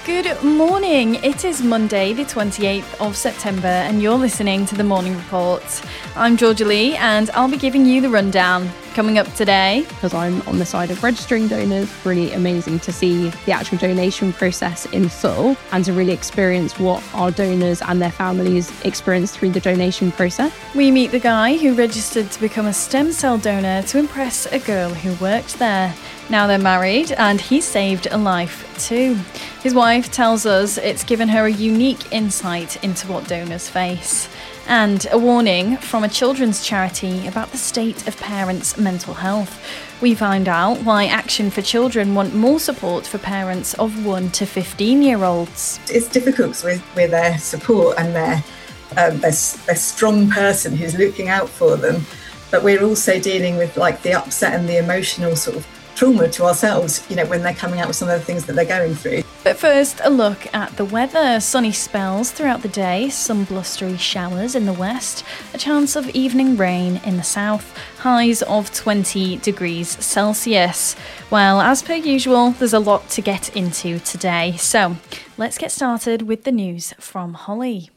Good morning. It is Monday, the 28th of September, and you're listening to the Morning Report. I'm Georgia Lee, and I'll be giving you the rundown. Coming up today, because I'm on the side of registering donors, really amazing to see the actual donation process in full and to really experience what our donors and their families experience through the donation process. We meet the guy who registered to become a stem cell donor to impress a girl who worked there. Now they're married and he saved a life too. His wife tells us it's given her a unique insight into what donors face. And a warning from a children's charity about the state of parents' mental health. We find out why Action for Children want more support for parents of 1 to 15-year-olds. It's difficult with their support and their strong person who's looking out for them. But we're also dealing with like the upset and the emotional sort of trauma to ourselves, when they're coming out with some of the things that they're going through. But first, a look at the weather. Sunny spells throughout the day, some blustery showers in the west, a chance of evening rain in the south, highs of 20 degrees Celsius. Well, as per usual, there's a lot to get into today. So let's get started with the news from Holly.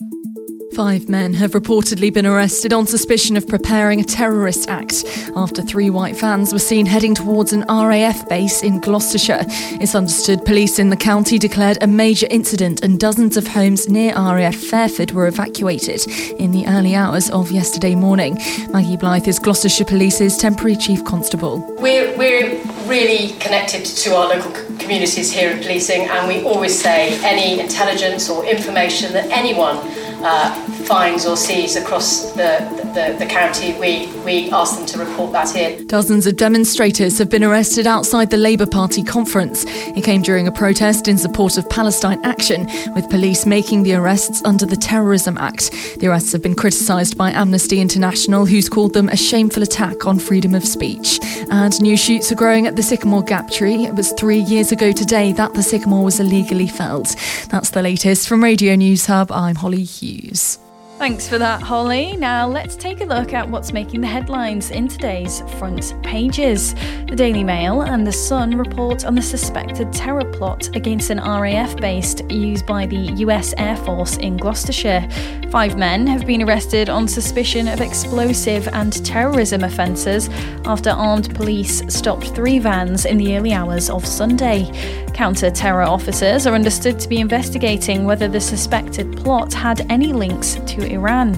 5 men have reportedly been arrested on suspicion of preparing a terrorist act after 3 white vans were seen heading towards an RAF base in Gloucestershire. It's understood police in the county declared a major incident and dozens of homes near RAF Fairford were evacuated in the early hours of yesterday morning. Maggie Blythe is Gloucestershire Police's temporary chief constable. We're really connected to our local communities here in policing, and we always say any intelligence or information that anyone finds or sees across the county, we ask them to report that in. Dozens of demonstrators have been arrested outside the Labour Party conference. It came during a protest in support of Palestine Action, with police making the arrests under the Terrorism Act. The arrests have been criticised by Amnesty International, who's called them a shameful attack on freedom of speech. And new shoots are growing at the Sycamore Gap tree. It was 3 years ago today that the sycamore was illegally felled. That's the latest from Radio News Hub. I'm Holly Hughes. Thanks for that, Holly. Now let's take a look at what's making the headlines in today's front pages. The Daily Mail and The Sun report on the suspected terror plot against an RAF base used by the US Air Force in Gloucestershire. 5 men have been arrested on suspicion of explosive and terrorism offences after armed police stopped 3 vans in the early hours of Sunday. Counter-terror officers are understood to be investigating whether the suspected plot had any links to Iran.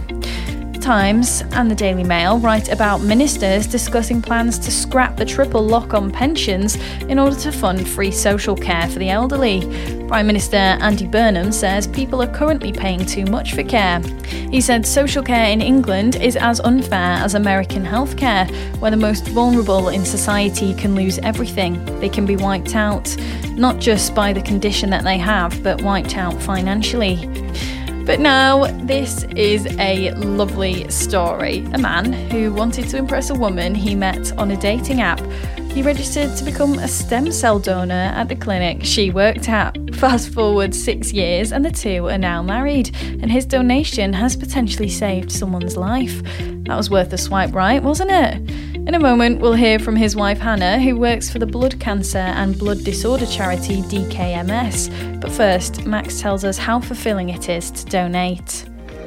Times and the Daily Mail write about ministers discussing plans to scrap the triple lock on pensions in order to fund free social care for the elderly. Prime Minister Andy Burnham says people are currently paying too much for care. He said social care in England is as unfair as American healthcare, where the most vulnerable in society can lose everything. They can be wiped out, not just by the condition that they have, but wiped out financially. But now, this is a lovely story. A man who wanted to impress a woman he met on a dating app. He registered to become a stem cell donor at the clinic she worked at. Fast forward 6 years and the two are now married, and his donation has potentially saved someone's life. That was worth a swipe right, wasn't it? In a moment, we'll hear from his wife Hannah, who works for the blood cancer and blood disorder charity DKMS. But first, Max tells us how fulfilling it is to donate.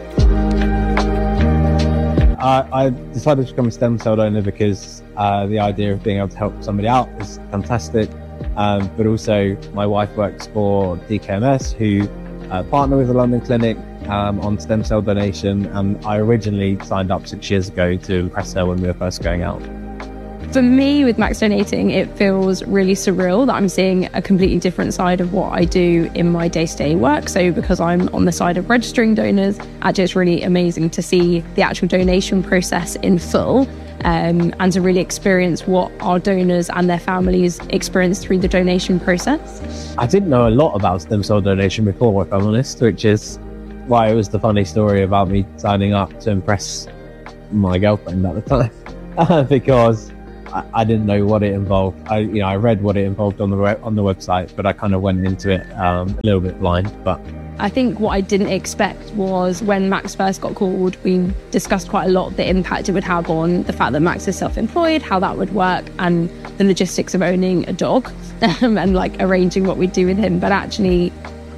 I decided to become a stem cell donor because the idea of being able to help somebody out is fantastic. But also, my wife works for DKMS, who partner with the London Clinic on stem cell donation, and I originally signed up 6 years ago to impress her when we were first going out. For me, with Max Donating, it feels really surreal that I'm seeing a completely different side of what I do in my day-to-day work. So because I'm on the side of registering donors, actually it's really amazing to see the actual donation process in full, and to really experience what our donors and their families experience through the donation process. I didn't know a lot about stem cell donation before, if I'm honest, which is why it was the funny story about me signing up to impress my girlfriend at the time, because I didn't know what it involved. I read what it involved on the website, but I kind of went into it a little bit blind. But I think what I didn't expect was when Max first got called, we discussed quite a lot the impact it would have on the fact that Max is self-employed, how that would work, and the logistics of owning a dog and like arranging what we'd do with him. But actually,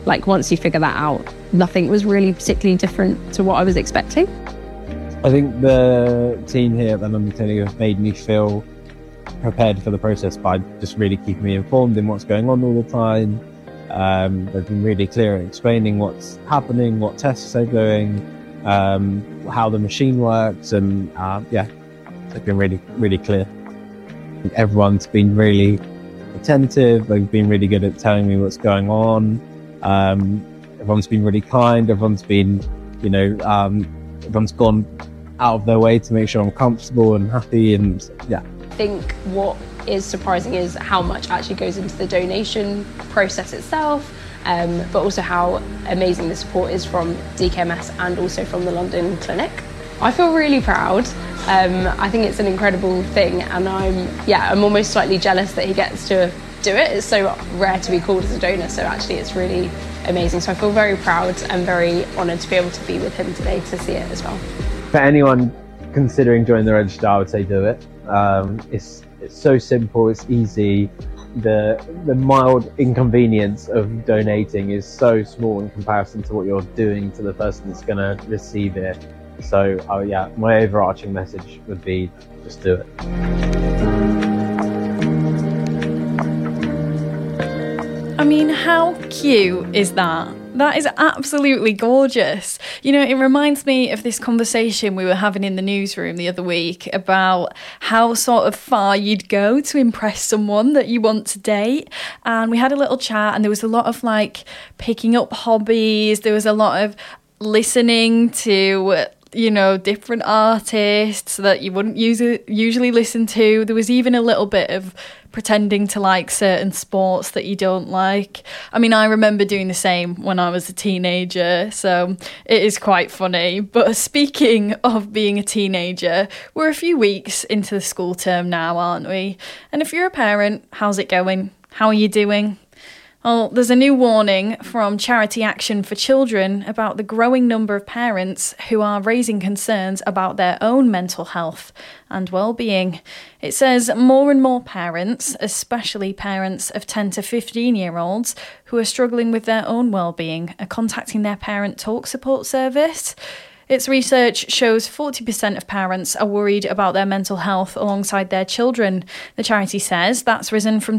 like once you figure that out, nothing was really particularly different to what I was expecting. I think the team here at the London Clinic have made me feel prepared for the process by just really keeping me informed in what's going on all the time. They've been really clear at explaining what's happening, what tests they're doing, how the machine works, and they've been really, really clear. Everyone's been really attentive. They've been really good at telling me what's going on. Everyone's been really kind. Everyone's been, everyone's gone out of their way to make sure I'm comfortable and happy, and yeah. I think what is surprising is how much actually goes into the donation process itself, but also how amazing the support is from DKMS and also from the London Clinic. I feel really proud. I think it's an incredible thing, and I'm almost slightly jealous that he gets to do it. It's so rare to be called as a donor, so actually it's really amazing. So I feel very proud and very honoured to be able to be with him today to see it as well. For anyone considering joining the register, I would say do it. It's so simple, it's easy. The mild inconvenience of donating is so small in comparison to what you're doing to the person that's going to receive it. So my overarching message would be just do it. I mean, how cute is that? That is absolutely gorgeous. It reminds me of this conversation we were having in the newsroom the other week about how sort of far you'd go to impress someone that you want to date. And we had a little chat, and there was a lot of picking up hobbies. There was a lot of listening to different artists that you wouldn't usually listen to. There was even a little bit of pretending to like certain sports that you don't like. I mean, I remember doing the same when I was a teenager, so it is quite funny. But speaking of being a teenager, we're a few weeks into the school term now, aren't we? And if you're a parent, how's it going? How are you doing? Well, there's a new warning from Charity Action for Children about the growing number of parents who are raising concerns about their own mental health and well-being. It says more and more parents, especially parents of 10 to 15-year-olds who are struggling with their own well-being, are contacting their Parent Talk support service. Its research shows 40% of parents are worried about their mental health alongside their children. The charity says that's risen from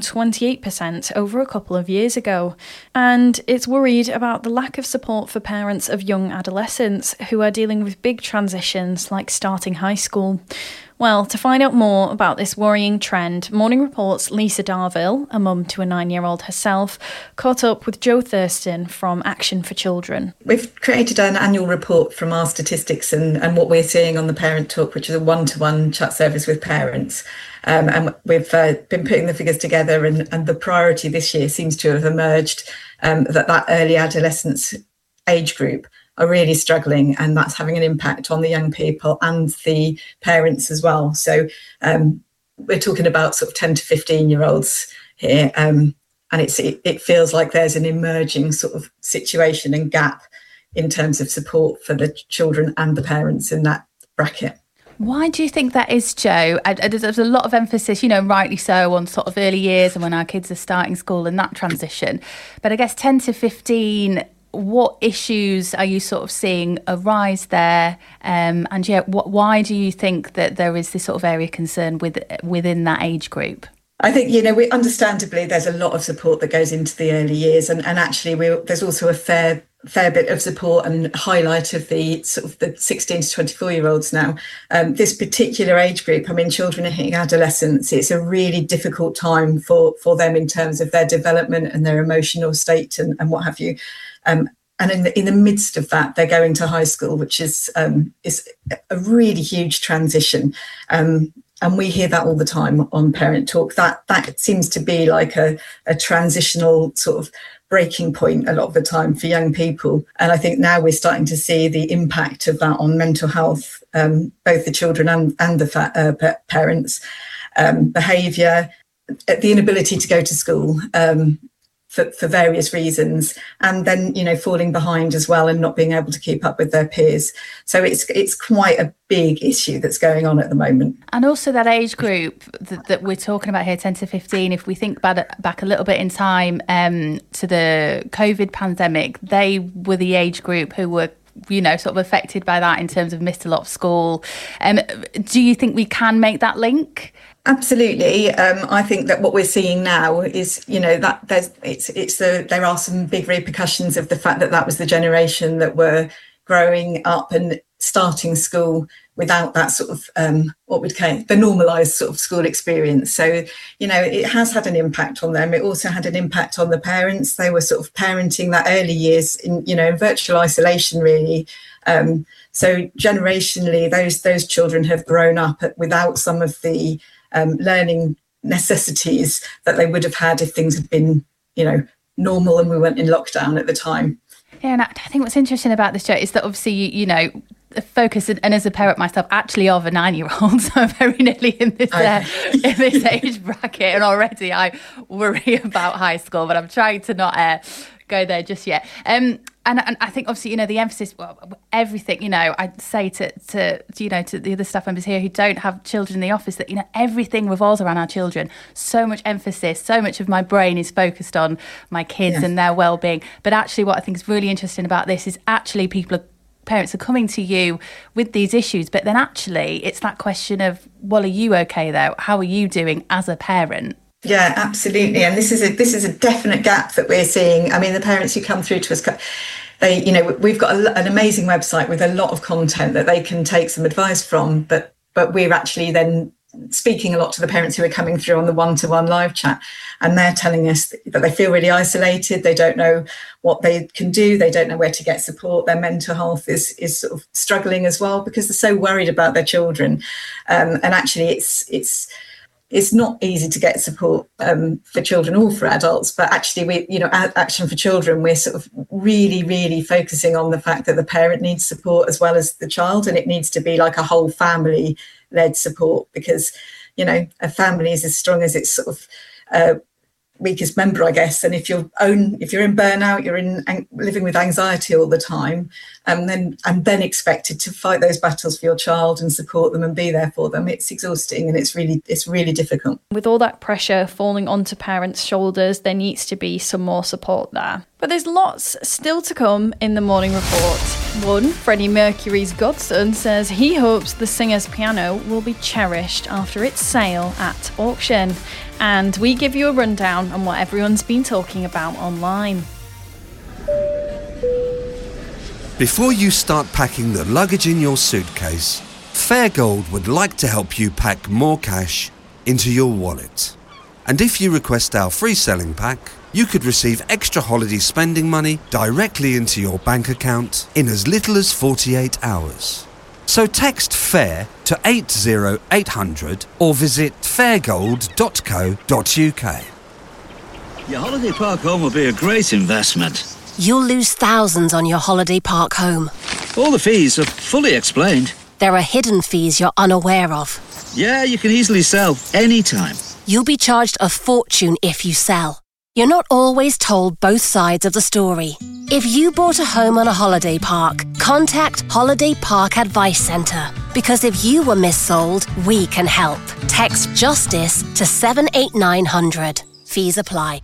28% over a couple of years ago. And it's worried about the lack of support for parents of young adolescents who are dealing with big transitions like starting high school. Well, to find out more about this worrying trend, Morning Report's Lisa Darville, a mum to a 9-year-old herself, caught up with Jo Thurston from Action for Children. We've created an annual report from our statistics and what we're seeing on the Parent Talk, which is a one-to-one chat service with parents. And we've been putting the figures together, and the priority this year seems to have emerged that early adolescence age group are really struggling, and that's having an impact on the young people and the parents as well. So we're talking about sort of 10 to 15-year-olds here, and it feels like there's an emerging sort of situation and gap in terms of support for the children and the parents in that bracket. Why do you think that is, Jo? There's a lot of emphasis, rightly so, on sort of early years and when our kids are starting school and that transition. But I guess 10 to 15, what issues are you sort of seeing arise there? Why do you think that there is this sort of area of concern within that age group? I think, we understandably, there's a lot of support that goes into the early years, and actually there's also a fair bit of support and highlight of the sort of the 16 to 24-year-olds now. This particular age group, children hitting adolescence, it's a really difficult time for them in terms of their development and their emotional state and what have you. And in the midst of that, they're going to high school, which is a really huge transition. And we hear that all the time on Parent Talk. That seems to be like a transitional sort of breaking point a lot of the time for young people. And I think now we're starting to see the impact of that on mental health, both the children and the parents, behaviour, the inability to go to school. for various reasons, and then falling behind as well and not being able to keep up with their peers. So it's quite a big issue that's going on at the moment. And also that age group that we're talking about here, 10 to 15, if we think back a little bit in time to the COVID pandemic, they were the age group who were sort of affected by that in terms of missed a lot of school. Do you think we can make that link? Absolutely. I think that what we're seeing now is, that there are some big repercussions of the fact that was the generation that were growing up and starting school without that sort of what we'd call the normalised sort of school experience. So, it has had an impact on them. It also had an impact on the parents. They were sort of parenting that early years in virtual isolation, really. So generationally, those children have grown up without some of the learning necessities that they would have had if things had been, normal and we weren't in lockdown at the time. Yeah, and I think what's interesting about this, Jo, is that obviously, the focus, and as a parent myself, actually of a 9-year-old, so I'm very nearly in this age bracket, and already I worry about high school, but I'm trying to not go there just yet. And I think obviously, the emphasis, everything, I'd say to the other staff members here who don't have children in the office that, everything revolves around our children. So much emphasis, so much of my brain is focused on my kids and their well-being. But actually what I think is really interesting about this is actually parents are coming to you with these issues, but then actually it's that question of, well, are you okay though? How are you doing as a parent? Yeah, absolutely. And this is a definite gap that we're seeing. I mean, the parents who come through to us, we've got an amazing website with a lot of content that they can take some advice from, but we're actually then speaking a lot to the parents who are coming through on the one-to-one live chat, and they're telling us that they feel really isolated. They don't know what they can do. They don't know where to get support. Their mental health is sort of struggling as well because they're so worried about their children. And actually it's not easy to get support for children or for adults, but actually at Action for Children, we're sort of really, really focusing on the fact that the parent needs support as well as the child, and it needs to be like a whole family-led support because, a family is as strong as its sort of weakest member, I guess. And if you're in burnout, you're living with anxiety all the time, and then expected to fight those battles for your child and support them and be there for them, it's exhausting and it's really difficult. With all that pressure falling onto parents' shoulders, there needs to be some more support there. But there's lots still to come in the morning report. One, Freddie Mercury's godson says he hopes the singer's piano will be cherished after its sale at auction. And we give you a rundown on what everyone's been talking about online. Before you start packing the luggage in your suitcase, Fairgold would like to help you pack more cash into your wallet. And if you request our free selling pack, you could receive extra holiday spending money directly into your bank account in as little as 48 hours. So text FAIR to 80800 or visit fairgold.co.uk. Your holiday park home will be a great investment. You'll lose thousands on your holiday park home. All the fees are fully explained. There are hidden fees you're unaware of. Yeah, you can easily sell anytime. You'll be charged a fortune if you sell. You're not always told both sides of the story. If you bought a home on a holiday park, contact Holiday Park Advice Centre. Because if you were missold, we can help. Text JUSTICE to 78900. Fees apply.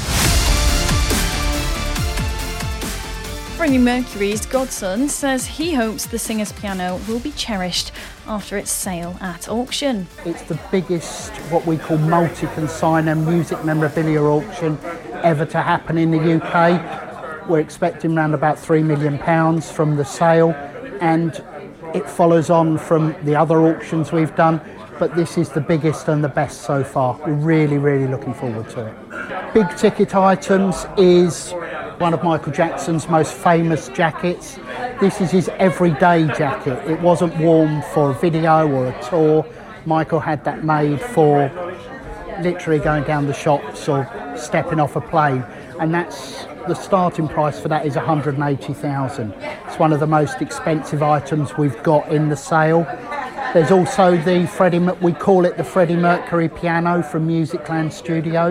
Freddie Mercury's godson says he hopes the singer's piano will be cherished after its sale at auction. It's the biggest, what we call multi-consigner music memorabilia auction ever to happen in the UK. We're expecting around about £3 million from the sale, and it follows on from the other auctions we've done, but this is the biggest and the best so far. We're really, really looking forward to it. Big ticket items is one of Michael Jackson's most famous jackets. This is his everyday jacket. It wasn't worn for a video or a tour. Michael had that made for literally going down the shops or stepping off a plane, and that's the starting price for that is $180,000. It's one of the most expensive items we've got in the sale. There's also we call it the Freddie Mercury piano from Musicland Studios.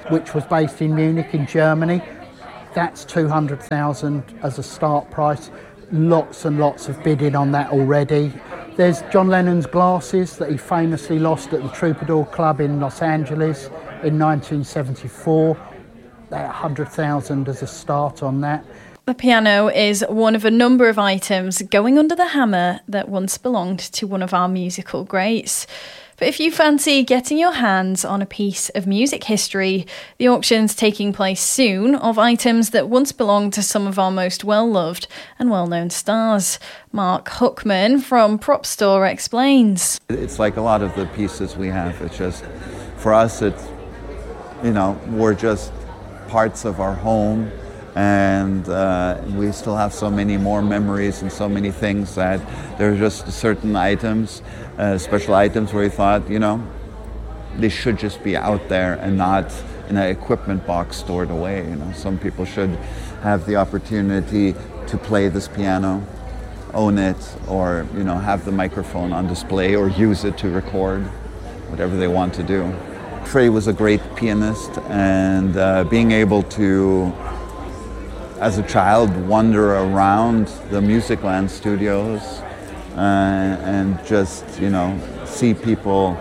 which was based in Munich in Germany. That's 200,000 as a start price. Lots and lots of bidding on that already. There's John Lennon's glasses that he famously lost at the Troubadour Club in Los Angeles in 1974. They're 100,000 as a start on that. The piano is one of a number of items going under the hammer that once belonged to one of our musical greats. But if you fancy getting your hands on a piece of music history, the auction's taking place soon of items that once belonged to some of our most well-loved and well-known stars. Mark Huckman from Prop Store explains. It's like a lot of the pieces we have. It's just, for us, it's, we're just parts of our home. And we still have so many more memories and so many things that there are just certain items, special items where we thought, they should just be out there and not in an equipment box stored away. Some people should have the opportunity to play this piano, own it, or have the microphone on display or use it to record, whatever they want to do. Freddie was a great pianist, and being able to, as a child, wander around the Musicland studios and just, see people,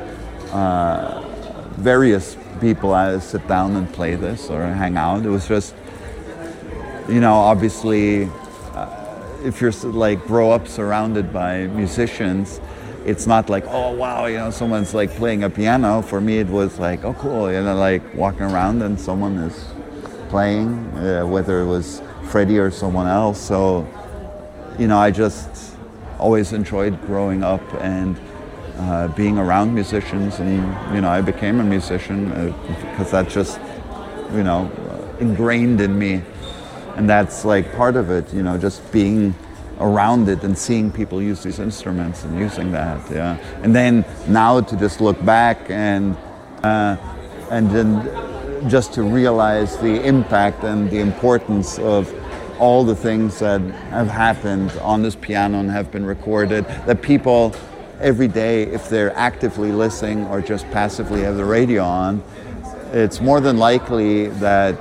various people sit down and play this or hang out. It was just, obviously, if you're grow up surrounded by musicians, it's not like, oh wow, someone's playing a piano. For me, it was like, oh cool, walking around and someone is playing, whether it was Freddie or someone else. So, I just always enjoyed growing up and being around musicians, and I became a musician because that just, ingrained in me, and that's part of it. Just being around it and seeing people use these instruments and using that. Yeah, and then now to just look back and then just to realize the impact and the importance of all the things that have happened on this piano and have been recorded, that people every day, if they're actively listening or just passively have the radio on, it's more than likely that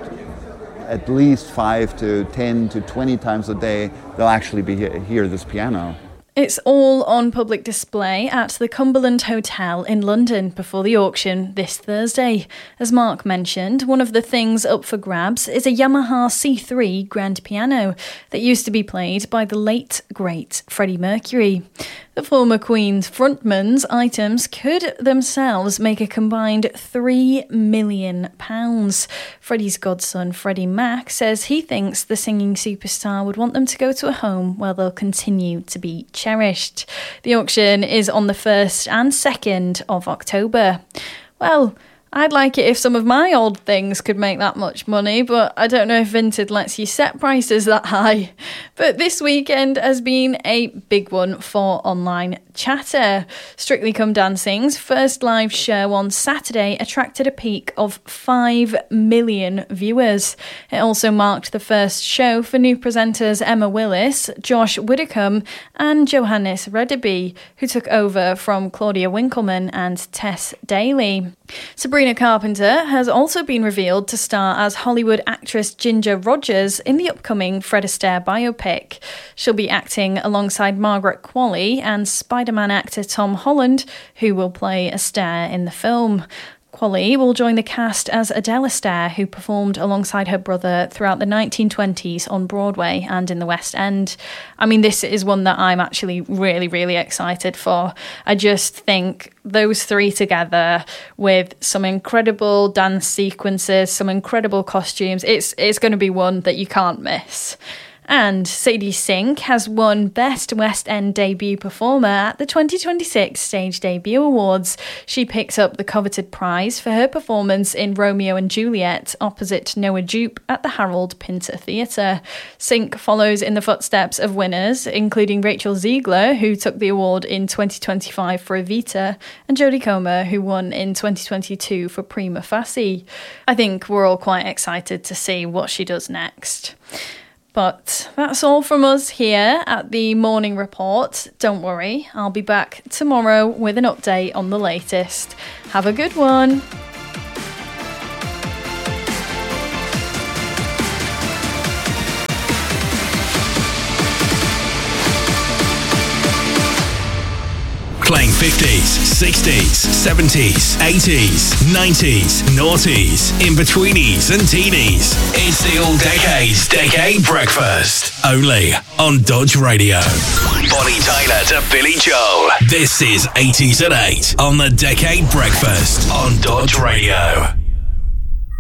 at least 5 to 10 to 20 times a day, they'll actually hear this piano. It's all on public display at the Cumberland Hotel in London before the auction this Thursday. As Mark mentioned, one of the things up for grabs is a Yamaha C3 grand piano that used to be played by the late, great Freddie Mercury. The former Queen's frontman's items could themselves make a combined £3 million. Freddie's godson, Freddie Mac, says he thinks the singing superstar would want them to go to a home where they'll continue to be cherished. The auction is on the 1st and 2nd of October. Well, I'd like it if some of my old things could make that much money, but I don't know if Vinted lets you set prices that high. But this weekend has been a big one for online chatter. Strictly Come Dancing's first live show on Saturday attracted a peak of 5 million viewers. It also marked the first show for new presenters Emma Willis, Josh Widdicombe and Johannes Redeby, who took over from Claudia Winkleman and Tess Daly. Sabrina Carpenter has also been revealed to star as Hollywood actress Ginger Rogers in the upcoming Fred Astaire biopic. She'll be acting alongside Margaret Qualley and Spider-Man actor Tom Holland, who will play Astaire in the film. Qualley will join the cast as Adele Astaire, who performed alongside her brother throughout the 1920s on Broadway and in the West End. I mean, this is one that I'm actually really, really excited for. I just think those three together with some incredible dance sequences, some incredible costumes, it's going to be one that you can't miss. And Sadie Sink has won Best West End Debut Performer at the 2026 Stage Debut Awards. She picked up the coveted prize for her performance in Romeo and Juliet opposite Noah Jupe at the Harold Pinter Theatre. Sink follows in the footsteps of winners, including Rachel Ziegler, who took the award in 2025 for Evita, and Jodie Comer, who won in 2022 for Prima Facie. I think we're all quite excited to see what she does next. But that's all from us here at the Morning Report. Don't worry, I'll be back tomorrow with an update on the latest. Have a good one. Playing 50s, 60s, 70s, 80s, 90s, noughties, in-betweenies and teenies. It's the All Decades Decade Breakfast. Only on Dodge Radio. Bonnie Tyler to Billy Joel. This is 80s at 8 on the Decade Breakfast on Dodge Radio.